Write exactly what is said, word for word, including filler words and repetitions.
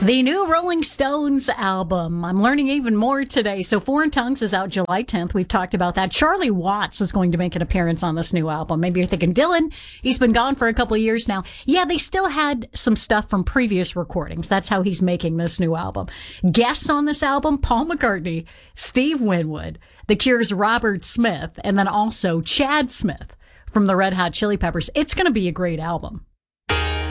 The new Rolling Stones album. I'm learning even more today. So Foreign Tongues is out July tenth. We've talked about that. Charlie Watts is going to make an appearance on this new album. Maybe you're thinking, Dylan, he's been gone for a couple of years now. Yeah, they still had some stuff from previous recordings. That's how he's making this new album. Guests on this album, Paul McCartney, Steve Winwood, The Cure's Robert Smith, and then also Chad Smith from the Red Hot Chili Peppers. It's going to be a great album.